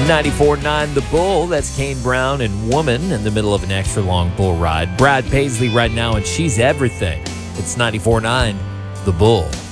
94.9 The Bull. That's Kane Brown and Woman in the middle of an extra long bull ride. Brad Paisley right now, and She's Everything. It's 94.9 The Bull.